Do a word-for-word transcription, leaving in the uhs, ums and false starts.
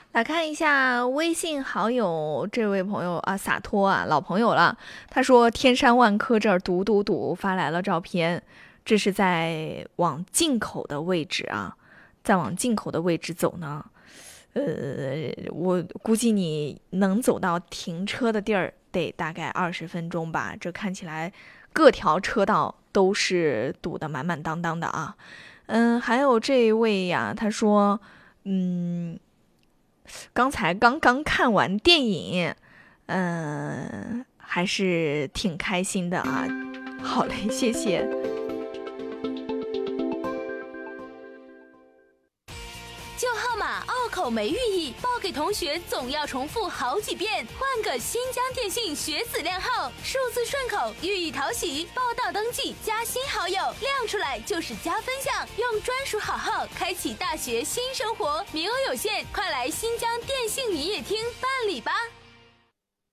来看一下微信好友这位朋友啊，洒脱啊，老朋友了。他说天山万科这儿堵堵堵，发来了照片，这是在往进口的位置啊，再往进口的位置走呢。呃，我估计你能走到停车的地儿，得大概二十分钟吧。这看起来各条车道都是堵得满满当当的啊。嗯，还有这一位呀，他说，嗯。刚才刚刚看完电影，嗯，还是挺开心的啊。好嘞，谢谢。 旧号码拗口没寓意，报给同学总要重复好几遍。换个新疆电信学子靓号，数字顺口，寓意讨喜。报到登记加新好友，亮出来就是加分项。用专属好号开启大学新生活，名额有限，快来新疆